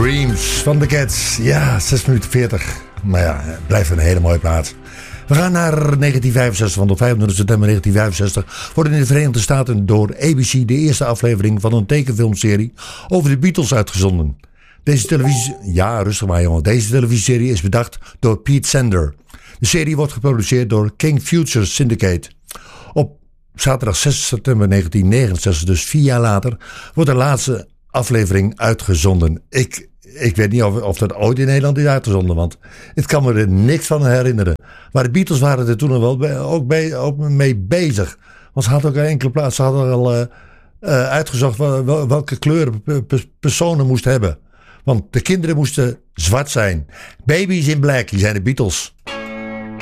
Dreams van de Cats. Ja, 6 minuten 40. Maar ja, het blijft een hele mooie plaats. We gaan naar 1965, want op 25 september 1965 wordt in de Verenigde Staten door ABC de eerste aflevering van een tekenfilmserie over de Beatles uitgezonden. Deze televisieserie is bedacht door Pete Sender. De serie wordt geproduceerd door King Features Syndicate. Op zaterdag 6 september 1969, dus 4 jaar later, wordt de laatste aflevering uitgezonden. Ik weet niet of dat ooit in Nederland is uitgezonden, want ik kan me er niks van herinneren. Maar de Beatles waren er toen nog wel ook mee bezig. Want ze hadden ook een enkele plaats, ze hadden al uitgezocht welke kleuren personen moesten hebben. Want de kinderen moesten zwart zijn. Babies in Black, die zijn de Beatles.